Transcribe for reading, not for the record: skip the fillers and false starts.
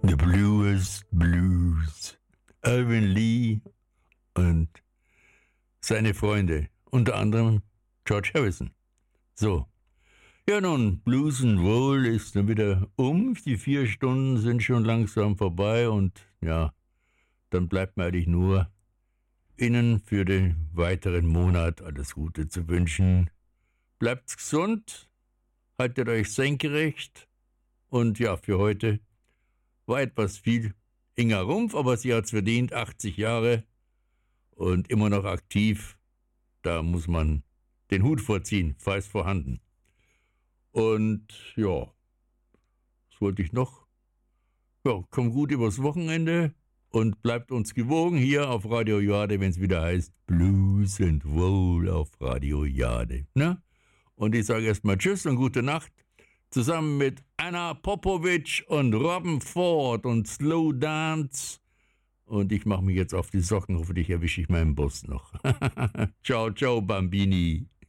The Blues Blues. Alvin Lee und seine Freunde, unter anderem George Harrison. So, ja nun, Blues and Roll ist dann wieder Die 4 Stunden sind schon langsam vorbei und ja, dann bleibt mir eigentlich nur, Ihnen für den weiteren Monat alles Gute zu wünschen. Bleibt gesund, haltet euch senkrecht und ja, für heute war etwas viel Inga Rumpf, aber sie hat's verdient, 80 Jahre und immer noch aktiv. Da muss man den Hut vorziehen, falls vorhanden. Und ja, was wollte ich noch? Ja, kommt gut übers Wochenende und bleibt uns gewogen hier auf Radio Jade, wenn es wieder heißt Blues and Roll auf Radio Jade. Ne? Und ich sage erstmal Tschüss und gute Nacht. Zusammen mit Anna Popovic und Robin Ford und Slow Dance. Und ich mache mich jetzt auf die Socken. Hoffentlich erwische ich meinen Bus noch. Ciao, ciao, Bambini.